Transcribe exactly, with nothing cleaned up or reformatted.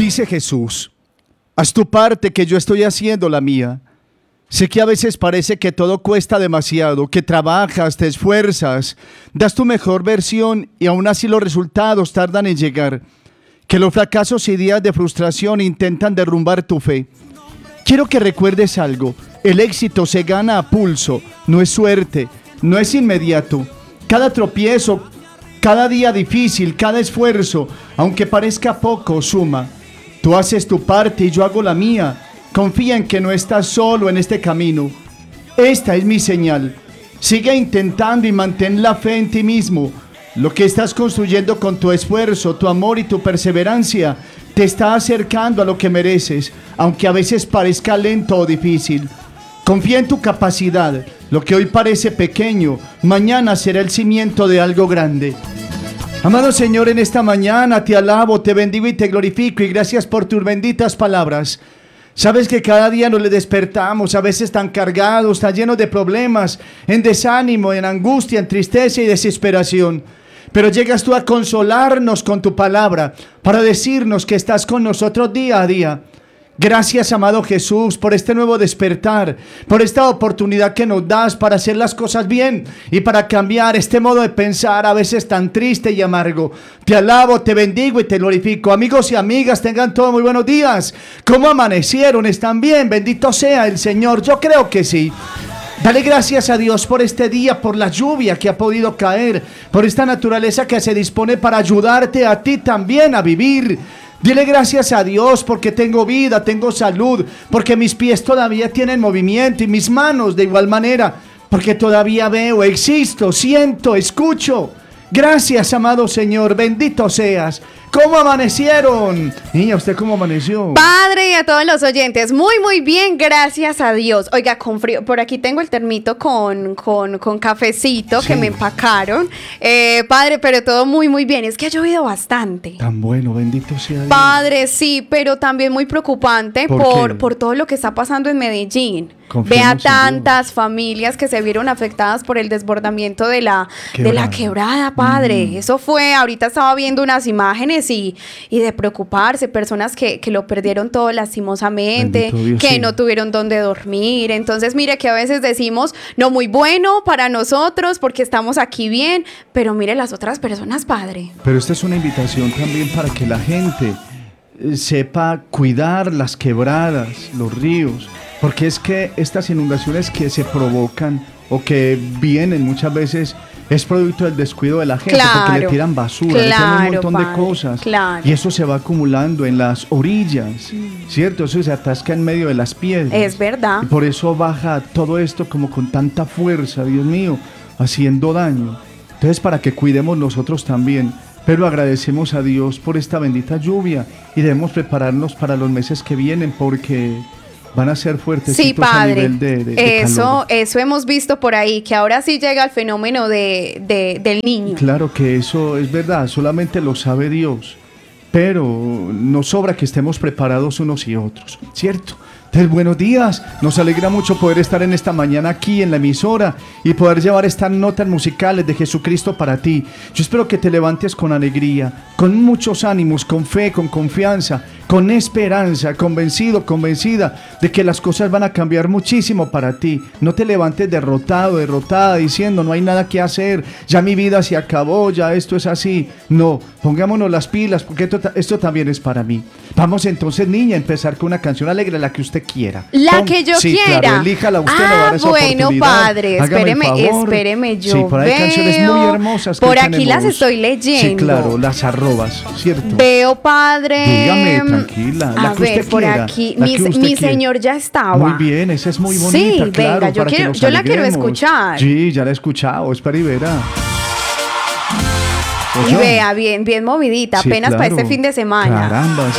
Dice Jesús, haz tu parte que yo estoy haciendo la mía. Sé que a veces parece que todo cuesta demasiado, que trabajas, te esfuerzas, das tu mejor versión y aún así los resultados tardan en llegar, que los fracasos y días de frustración intentan derrumbar tu fe. Quiero que recuerdes algo, el éxito se gana a pulso, no es suerte, no es inmediato. Cada tropiezo, cada día difícil, cada esfuerzo, aunque parezca poco, suma. Tú haces tu parte y yo hago la mía. Confía en que no estás solo en este camino. Esta es mi señal. Sigue intentando y mantén la fe en ti mismo. Lo que estás construyendo con tu esfuerzo, tu amor y tu perseverancia te está acercando a lo que mereces, aunque a veces parezca lento o difícil. Confía en tu capacidad. Lo que hoy parece pequeño, mañana será el cimiento de algo grande. Amado Señor, en esta mañana te alabo, te bendigo y te glorifico, y gracias por tus benditas palabras. Sabes que cada día nos le despertamos, a veces tan cargados, tan llenos de problemas, en desánimo, en angustia, en tristeza y desesperación. Pero llegas tú a consolarnos con tu palabra, para decirnos que estás con nosotros día a día. Gracias, amado Jesús, por este nuevo despertar, por esta oportunidad que nos das para hacer las cosas bien y para cambiar este modo de pensar a veces tan triste y amargo. Te alabo, te bendigo y te glorifico. Amigos y amigas, tengan todos muy buenos días. ¿Cómo amanecieron? ¿Están bien? Bendito sea el Señor. Yo creo que sí. Dale gracias a Dios por este día, por la lluvia que ha podido caer, por esta naturaleza que se dispone para ayudarte a ti también a vivir. Dile gracias a Dios porque tengo vida, tengo salud, porque mis pies todavía tienen movimiento y mis manos de igual manera, porque todavía veo, existo, siento, escucho. Gracias, amado Señor, bendito seas. ¿Cómo amanecieron? Niña, ¿usted cómo amaneció? Padre, y a todos los oyentes, muy muy bien, gracias a Dios. Oiga, con frío, por aquí tengo el termito con, con, con cafecito, sí, que me empacaron. Eh, padre, pero todo muy muy bien, es que ha llovido bastante. Tan bueno, bendito sea Dios. Padre, sí, pero también muy preocupante ¿Por por, qué? por todo lo que está pasando en Medellín. Confiemos Vea en tantas Dios. familias que se vieron afectadas por el desbordamiento de la quebrada, de la quebrada padre. Mm. Eso fue, ahorita estaba viendo unas imágenes y, y de preocuparse, personas que, que lo perdieron todo lastimosamente, Dios, que sí, no tuvieron dónde dormir. Entonces, mire que a veces decimos, no, muy bueno para nosotros porque estamos aquí bien, pero mire las otras personas, padre. Pero esta es una invitación también para que la gente sepa cuidar las quebradas, los ríos. Porque es que estas inundaciones que se provocan o que vienen muchas veces es producto del descuido de la gente, claro, porque le tiran basura, claro, le tiran un montón padre, de cosas, claro, y eso se va acumulando en las orillas, mm. ¿cierto? Eso se atasca en medio de las piedras. Es verdad. Y por eso baja todo esto como con tanta fuerza, Dios mío, haciendo daño. Entonces, para que cuidemos nosotros también. Pero agradecemos a Dios por esta bendita lluvia y debemos prepararnos para los meses que vienen porque van a ser fuertes, sí, padre, a nivel de, de, de eso, calor. Eso hemos visto por ahí, que ahora sí llega el fenómeno de, de, del niño. Claro que eso es verdad, solamente lo sabe Dios, pero nos sobra que estemos preparados unos y otros, ¿cierto? Entonces, buenos días, nos alegra mucho poder estar en esta mañana aquí en la emisora y poder llevar estas notas musicales de Jesucristo para ti. Yo espero que te levantes con alegría, con muchos ánimos, con fe, con confianza, con esperanza, convencido, convencida de que las cosas van a cambiar muchísimo para ti. No te levantes derrotado, derrotada, diciendo no hay nada que hacer, ya mi vida se acabó, ya esto es así. No, pongámonos las pilas porque esto, esto también es para mí. Vamos entonces, niña, a empezar con una canción alegre, la que usted quiera. La Pon, que yo sí, quiera. Claro, elíjala usted, ah, le va a dar esa bueno, oportunidad. padre, Hágame espéreme, el favor. espéreme, yo Sí, por ahí veo, hay canciones muy hermosas que por aquí tenemos. las estoy leyendo. Sí, claro, las arrobas, ¿cierto? Veo, padre. Dígame, tranquila, la a que ver, usted por quiera, aquí, la mi, que usted mi quiera. señor ya estaba. Muy bien, esa es muy bonita, sí, claro, venga, yo, para quiero, que nos yo la quiero alegremos. escuchar. Sí, ya la he escuchado, espera y verá. Y vea, bien, bien movidita, Sí, apenas claro. para este fin de semana. Caramba,